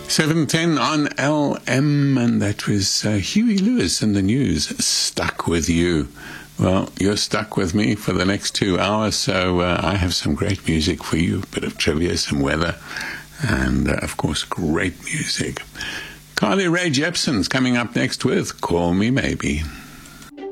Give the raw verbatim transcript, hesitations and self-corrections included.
seven ten on L M, and that was uh, Huey Lewis in the News, Stuck With You. Well, you're stuck with me for the next two hours, so uh, I have some great music for you, a bit of trivia, some weather, and, uh, of course, great music. Carly Rae Jepsen's coming up next with Call Me Maybe.